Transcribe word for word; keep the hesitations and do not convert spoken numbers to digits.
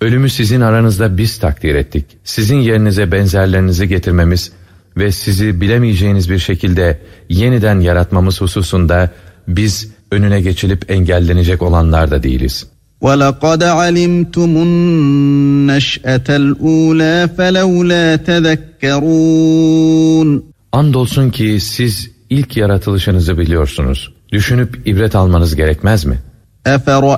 Ölümü sizin aranızda biz takdir ettik. Sizin yerinize benzerlerinizi getirmemiz ve sizi bilemeyeceğiniz bir şekilde yeniden yaratmamız hususunda biz önüne geçilip engellenecek olanlar da değiliz. وَلَقَدْ عَلِمْتُمُ النَّشْأَةَ الْأُولَى فَلَوْلَا تَذَكَّرُونَ Andolsun ki siz ilk yaratılışınızı biliyorsunuz. Düşünüp ibret almanız gerekmez mi?